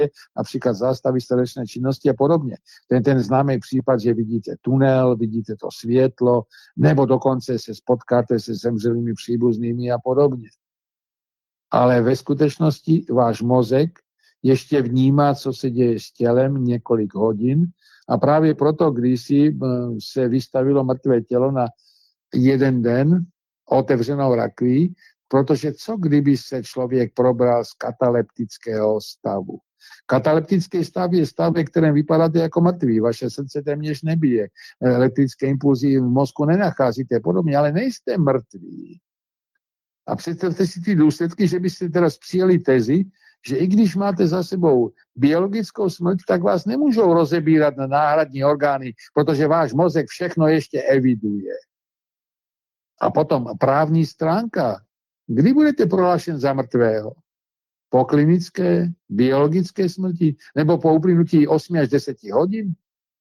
například zástavy srdečné činnosti a podobně. To je ten známý případ, že vidíte tunel, vidíte to světlo, nebo dokonce se spotkáte se zemřelými příbuznými a podobně. Ale ve skutečnosti váš mozek ještě vnímá, co se děje s tělem několik hodin a právě proto kdysi se vystavilo mrtvé tělo na jeden den otevřenou rakví, protože co kdyby se člověk probral z kataleptického stavu. Kataleptický stav je stav, ve kterém vypadáte jako mrtvý, vaše srdce téměř nebije, elektrické impulzy v mozku nenacházíte podobně, ale nejste mrtví. A představte si ty důsledky, že byste teda přijali tezi, že i když máte za sebou biologickou smrt, tak vás nemůžou rozebírat na náhradní orgány, protože váš mozek všechno ještě eviduje. A potom právní stránka. Kdy budete prohlášen za mrtvého? Po klinické, biologické smrti nebo po uplynutí 8 až 10 hodin?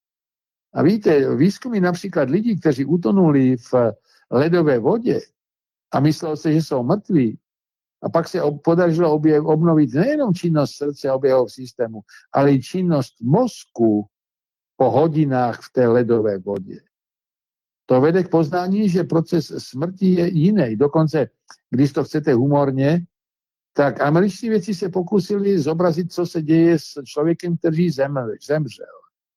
A víte, výzkumy například lidí, kteří utonuli v ledové vodě a myslel se, že jsou mrtví, a pak se podařilo obnovit nejenom činnost srdce a oběhového systému, ale i činnost mozku po hodinách v té ledové vodě. To vede k poznání, že proces smrti je jiný. Dokonce, když to chcete humorně, tak američtí vědci se pokusili zobrazit, co se děje s člověkem, který zemřel.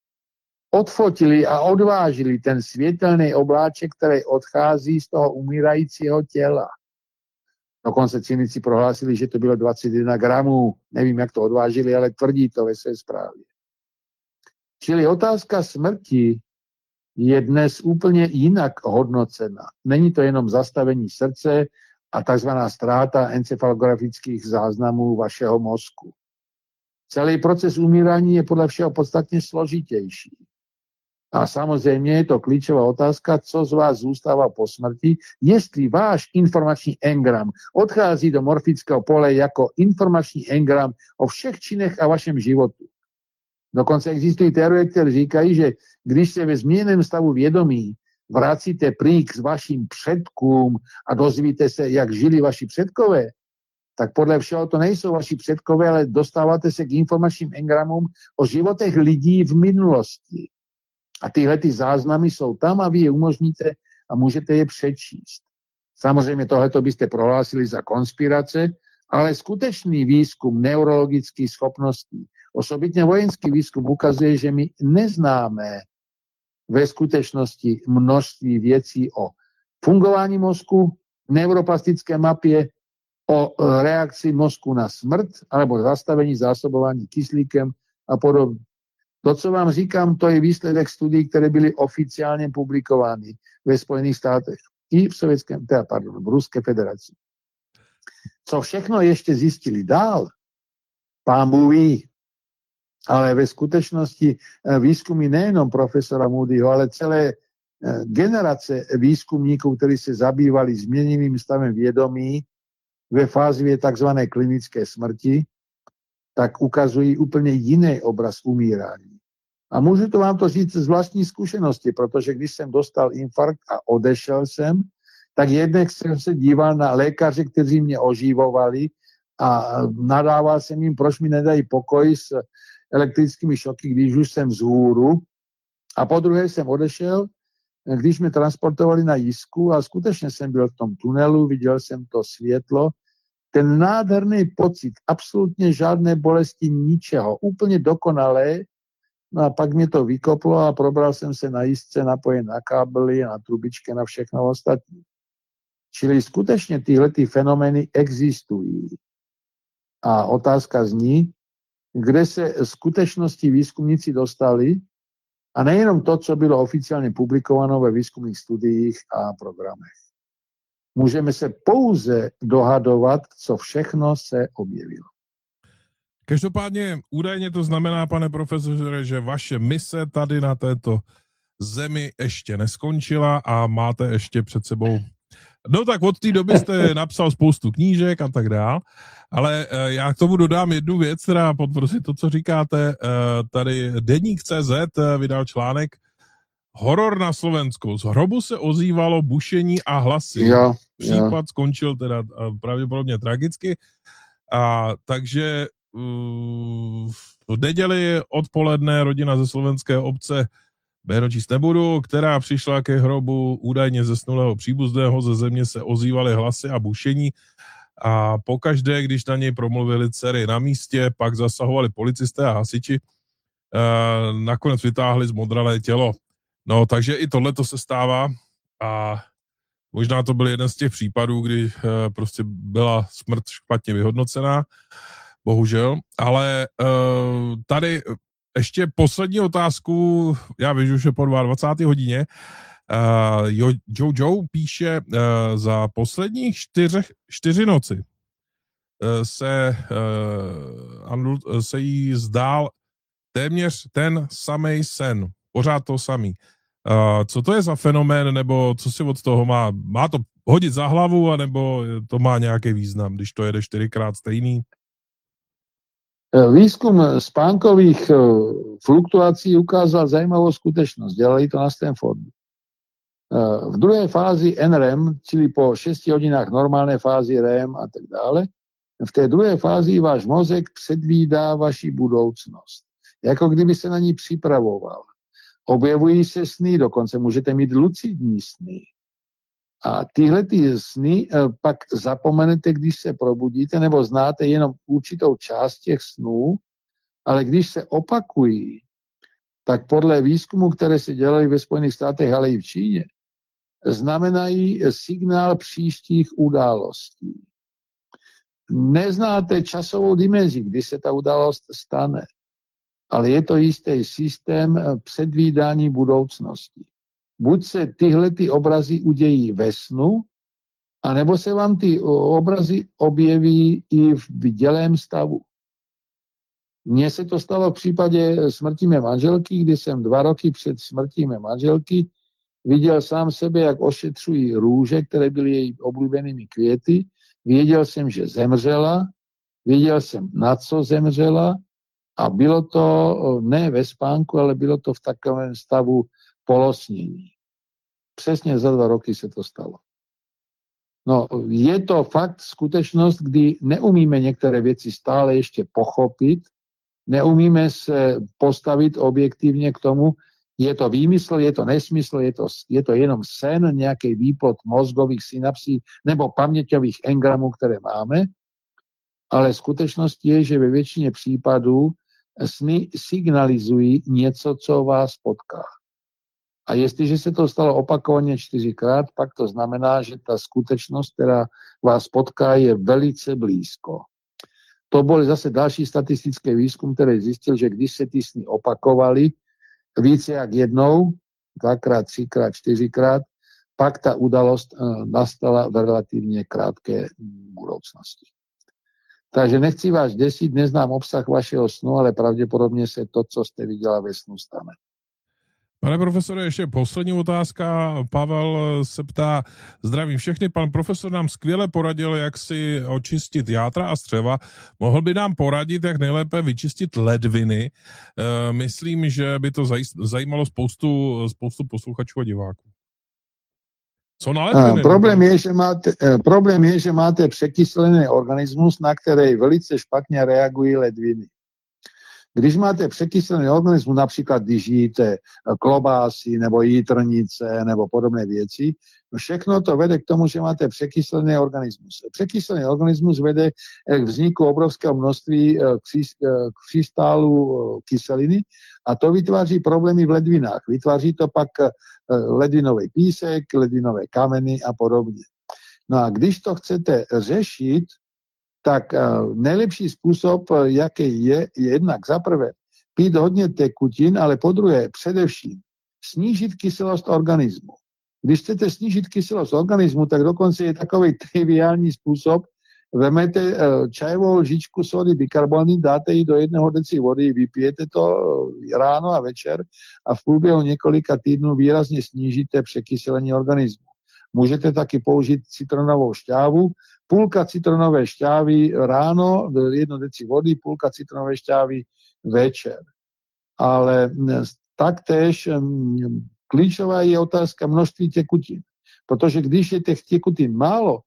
Odfotili a odvážili ten světelný obláček, který odchází z toho umírajícího těla. Dokonce cynici prohlásili, že to bylo 21 gramů. Nevím, jak to odvážili, ale tvrdí to ve své zprávě. Čili otázka smrti je dnes úplně jinak hodnocena. Není to jenom zastavení srdce a takzvaná ztráta encefalografických záznamů vašeho mozku. Celý proces umírání je podle všeho podstatně složitější. A samozřejmě je to klíčová otázka, co z vás zůstává po smrti, jestli váš informační engram odchází do morfického pole jako informační engram o všech činech a vašem životu. Dokonce existují teorie, které říkají, že když se ve změněném stavu vědomí vracíte pryč s vašim předkům a dozvíte se, jak žili vaši předkové, tak podle všeho to nejsou vaši předkové, ale dostáváte se k informačním engramům o životech lidí v minulosti. A tyhle ty záznamy jsou tam a vy je umožníte a můžete je přečíst. Samozřejmě tohleto byste prohlásili za konspirace, ale skutečný výzkum neurologických schopností, osobitně vojenský výzkum, ukazuje, že my neznáme ve skutečnosti množství věcí o fungování mozku, neuroplastické mapě, o reakci mozku na smrt alebo zastavení zásobování kyslíkem a podobně. To, co vám říkám, to je výsledek studií, které byly oficiálně publikovány ve Spojených státech i v Ruské federaci. Co všechno ještě zjistili dál, pán Bůh ví, ale ve skutečnosti výzkumy nejenom profesora Moodyho, ale celé generace výzkumníků, kteří se zabývali změněným stavem vědomí ve fázi takzvané klinické smrti, tak ukazují úplně jiný obraz umírání. A můžu to vám to říct z vlastní zkušenosti, protože když jsem dostal infarkt a odešel jsem, tak jednak jsem se díval na lékaře, kteří mě oživovali a nadával jsem jim, proč mi nedají pokoj s elektrickými šoky, když už jsem vzhůru. A po druhé jsem odešel, když mě transportovali na Jisku a skutečně jsem byl v tom tunelu, viděl jsem to světlo, ten nádherný pocit, absolutně žádné bolesti, ničeho, úplně dokonalé. No a pak mě to vykoplo a probral jsem se na Jisce, napojen na kábely, na trubičky, na všechno ostatní. Čili skutečně tyhle fenomény existují. A otázka zní, kde se skutečnosti výzkumníci dostali, a nejenom to, co bylo oficiálně publikováno ve výzkumných studiích a programech. Můžeme se pouze dohadovat, co všechno se objevilo. Každopádně údajně to znamená, pane profesore, že vaše mise tady na této zemi ještě neskončila a máte ještě před sebou. No tak od té doby jste napsal spoustu knížek a tak dál, ale já k tomu dodám jednu věc, která potvrzí to, co říkáte. Tady Deník.cz vydal článek Horor na Slovensku. Z hrobu se ozývalo bušení a hlasy. Případ skončil teda pravděpodobně tragicky. Takže v neděli odpoledne rodina ze slovenské obce, jméno číst nebudu, která přišla ke hrobu údajně zesnulého příbuzného, ze země se ozývaly hlasy a bušení a pokaždé, když na něj promluvili dcery na místě, pak zasahovali policisté a hasiči, nakonec vytáhli zmodralé tělo. No, takže i tohleto se stává a možná to byl jeden z těch případů, kdy prostě byla smrt špatně vyhodnocená, bohužel, ale tady ještě poslední otázku, já vím, že už je po 22. hodině. Joe píše, za posledních 4 noci se jí zdál téměř ten samej sen, pořád to samý. Co to je za fenomén, nebo co si od toho má? Má to hodit za hlavu, anebo to má nějaký význam, když to jede 4krát stejný? Výskum spánkových fluktuací ukázal zajímavou skutečnost. Dělali to na Stanfordu. V druhé fázi NREM, čili po 6 hodinách normálné fázi REM a tak dále, v té druhé fázi váš mozek předvídá vaši budoucnost. Jako kdyby se na ní připravoval. Objevují se sny, dokonce můžete mít lucidní sny. A tyhle sny pak zapomenete, když se probudíte, nebo znáte jenom určitou část těch snů, ale když se opakují, tak podle výzkumu, které se dělaly ve Spojených státech, ale i v Číně, znamenají signál příštích událostí. Neznáte časovou dimenzi, kdy se ta událost stane, ale je to jistý systém předvídání budoucnosti. Buď se tyhle obrazy udějí ve snu, anebo se vám ty obrazy objeví i v bdělém stavu. Mně se to stalo v případě smrti mé manželky, kdy jsem 2 roky před smrtí mé manželky viděl sám sebe, jak ošetřují růže, které byly její oblíbenými květy. Věděl jsem, že zemřela, věděl jsem, na co zemřela a bylo to ne ve spánku, ale bylo to v takovém stavu polosnění. Přesně za 2 roky se to stalo. No, je to fakt skutečnost, kdy neumíme některé věci stále ještě pochopit, neumíme se postavit objektivně k tomu, je to výmysl, je to nesmysl, je to jenom sen, nějaký výplod mozgových synapsí nebo paměťových engramů, které máme, ale skutečnost je, že ve většině případů sny signalizují něco, co vás potká. A jestliže se to stalo opakovaně 4krát, pak to znamená, že ta skutečnost, která vás potká, je velice blízko. To byl zase další statistický výzkum, který zjistil, že když se ty sny opakovaly více jak jednou, 2krát, 3krát, 4krát, pak ta událost nastala v relativně krátké budoucnosti. Takže nechci vás děsit, neznám obsah vašeho snu, ale pravděpodobně se to, co jste viděla ve snu, stane. Pane profesore, ještě poslední otázka. Pavel se ptá, zdravím všechny, pan profesor nám skvěle poradil, jak si očistit játra a střeva. Mohl by nám poradit, jak nejlépe vyčistit ledviny? Myslím, že by to zajímalo spoustu posluchačů a diváků. Co na ledviny? Problém je, že máte překyselený organismus, na který velice špatně reagují ledviny. Když máte překyselený organismus, například když jíte klobásy nebo jitrnice nebo podobné věci, všechno to vede k tomu, že máte překyselený organismus. Překyselený organismus vede k vzniku obrovského množství krystálu kyseliny a to vytváří problémy v ledvinách. Vytváří to pak ledvinový písek, ledvinové kameny a podobně. No a když to chcete řešit, tak nejlepší způsob, jaký je jednak za prvé pít hodně tekutin, ale po druhé především snížit kyselost organismu. Když chcete snížit kyselost organismu, tak dokonce je takový triviální způsob, vemete čajovou lžičku sódy bikarbony, dáte ji do 1 deci vody, vypijete to ráno a večer a v průběhu několika týdnů výrazně snížíte překyselení organismu. Můžete taky použít citronovou šťávu, půlka citronové šťávy ráno, 1 deci vody, půlka citronové šťávy večer. Ale taktéž klíčová je otázka množství tekutin. Protože když je těch tekutin málo,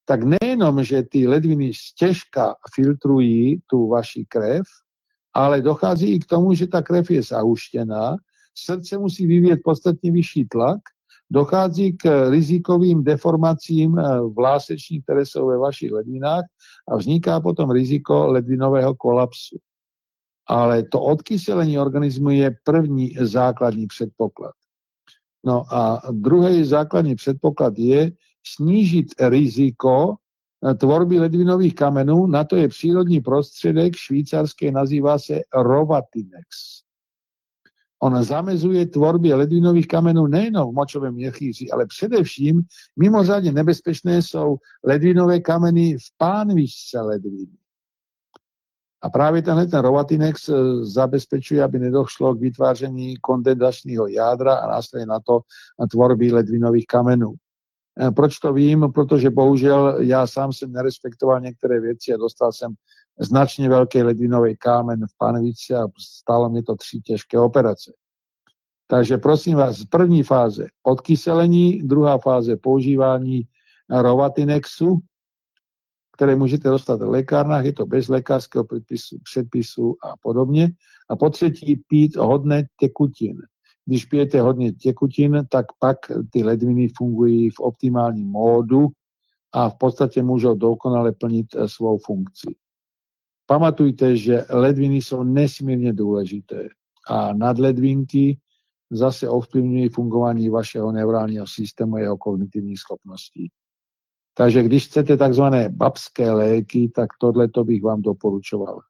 tak nejenom, že ty ledviny stěžka filtrují tu vaši krev, ale dochází i k tomu, že ta krev je zahuštěná, srdce musí vyvíjet podstatně vyšší tlak, dochází k rizikovým deformacím vlásečních, které jsou ve vašich ledvinách a vzniká potom riziko ledvinového kolapsu. Ale to odkyselení organismu je první základní předpoklad. No a druhý základní předpoklad je snížit riziko tvorby ledvinových kamenů. Na to je přírodní prostředek švýcarský, nazývá se Rovatinex. On zamezuje tvorbě ledvinových kamenů nejenom v močovém měchýři, ale především mimořádně nebezpečné jsou ledvinové kameny v pánvičce ledviny. A právě ten Rovatinex zabezpečuje, aby nedošlo k vytváření kondenzačního jádra a následně na to tvorby ledvinových kamenů. Proč to vím? Protože bohužel já sám jsem nerespektoval některé věci a dostal jsem značně velký ledvinový kámen v pánvičce a stálo mě to 3 těžké operace. Takže prosím vás, první fáze odkyselení, druhá fáze používání Rovatinexu, které můžete dostat v lékárnách, je to bez lékařského předpisu a podobně. A po třetí pít hodně tekutin. Když pijete hodně tekutin, tak pak ty ledviny fungují v optimálním módu a v podstatě můžou dokonale plnit svou funkci. Pamatujte, že ledviny jsou nesmírně důležité a nadledvinky zase ovlivňují fungování vašeho neurálního systému a jeho kognitivních schopností. Takže když chcete takzvané babské léky, tak tohleto bych vám doporučoval.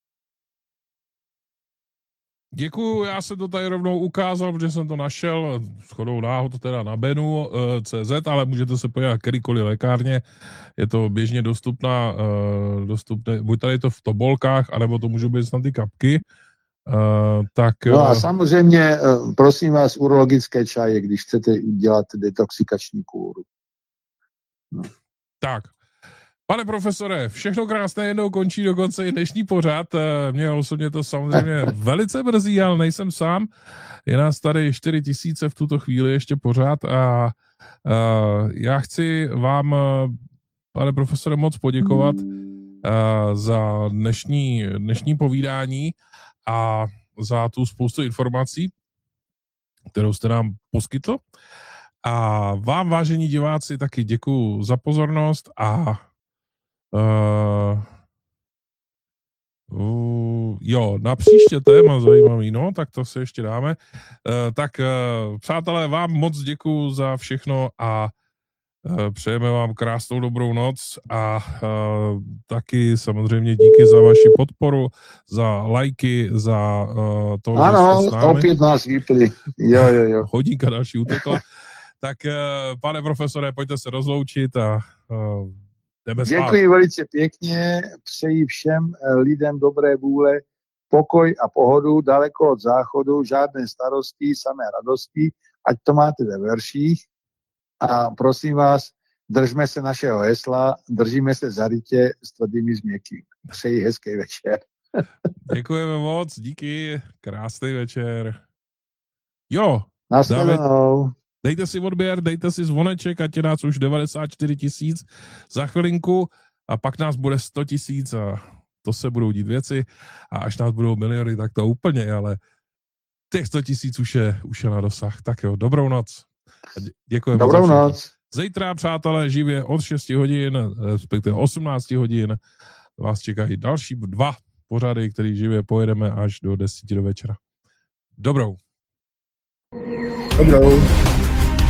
Děkuju, já jsem to tady rovnou ukázal, protože jsem to našel shodou náhod teda na benu.cz, ale můžete se podívat kterýkoliv lékárně, je to běžně dostupné, buď tady je to v tobolkách, anebo to můžou být snad ty kapky. No a samozřejmě, prosím vás, urologické čaje, když chcete dělat detoxikační kůru. No. Tak, pane profesore, všechno krásné jednou končí dokonce i dnešní pořad. Mě osobně to samozřejmě velice mrzí, ale nejsem sám. Je nás tady 4000 v tuto chvíli ještě pořád a já chci vám, pane profesore, moc poděkovat za dnešní povídání a za tu spoustu informací, kterou jste nám poskytl. A vám, vážení diváci, taky děkuju za pozornost a na příště téma zajímavý, no, tak to se ještě dáme. Přátelé, vám moc děkuju za všechno a přejeme vám krásnou dobrou noc a že díky za vaši podporu, za lajky, za to, ano, že jste s námi. opět nás vypli. Jo. Hodinka další utekla. Tak, pane profesore, pojďte se rozloučit a jdeme spát. Děkuji velice pěkně, přeji všem lidem dobré vůle, pokoj a pohodu, daleko od záchodu, žádné starosti, samé radosti, ať to máte ve verších. A prosím vás, držme se našeho hesla, držíme se za rytě s tvrdými změky. Přeji hezký večer. Děkujeme moc, díky, krásný večer. Jo, dejte si odběr, dejte si zvoneček, ať je nás už 94 000 za chvilinku a pak nás bude 100 000 a to se budou dít věci a až nás budou miliony, tak to úplně, ale těch 100 000 už je na dosah. Tak jo, dobrou noc. Děkujeme. Dobrou noc. Zítra, přátelé, živě od 6 hodin, respektive 18 hodin, vás čekají další 2 pořady, který živě pojedeme až do 10 do večera. Dobrou. Dobrou.